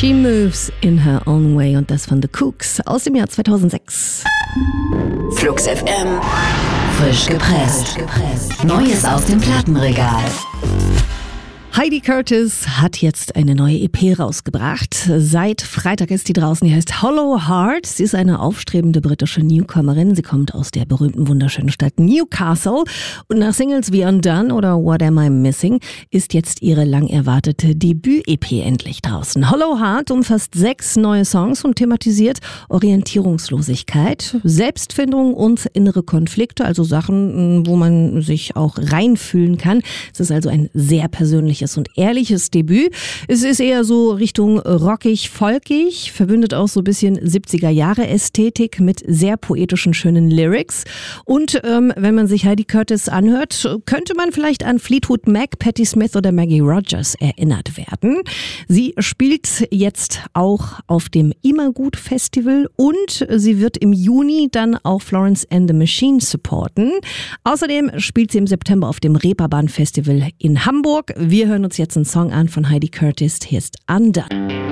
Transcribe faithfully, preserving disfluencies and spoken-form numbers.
She Moves in Her Own Way und das von The Kooks aus dem Jahr zweitausendsechs. Flux F M. Frisch gepresst. Neues aus dem Plattenregal. Heidi Curtis hat jetzt eine neue E P rausgebracht. Seit Freitag ist die draußen. Die heißt Hollow Heart. Sie ist eine aufstrebende britische Newcomerin. Sie kommt aus der berühmten, wunderschönen Stadt Newcastle. Und nach Singles wie Undone oder What Am I Missing ist jetzt ihre lang erwartete Debüt-E P endlich draußen. Hollow Heart umfasst sechs neue Songs und thematisiert Orientierungslosigkeit, Selbstfindung und innere Konflikte. Also Sachen, wo man sich auch reinfühlen kann. Es ist also ein sehr persönliches und ehrliches Debüt. Es ist eher so Richtung rockig, folkig, verbindet auch so ein bisschen siebziger-Jahre-Ästhetik mit sehr poetischen, schönen Lyrics. Und ähm, wenn man sich Heidi Curtis anhört, könnte man vielleicht an Fleetwood Mac, Patti Smith oder Maggie Rogers erinnert werden. Sie spielt jetzt auch auf dem Immergut Festival und sie wird im Juni dann auch Florence and the Machine supporten. Außerdem spielt sie im September auf dem Reeperbahn Festival in Hamburg. Wir hören uns jetzt einen Song an von Heidi Curtis. Hier ist Undone.